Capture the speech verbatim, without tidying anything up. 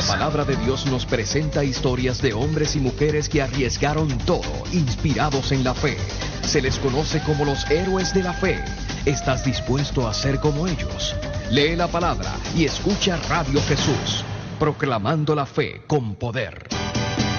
palabra de Dios nos presenta historias de hombres y mujeres que arriesgaron todo, inspirados en la fe. Se les conoce como los héroes de la fe. ¿Estás dispuesto a ser como ellos? Lee la palabra y escucha Radio Jesús, proclamando la fe con poder.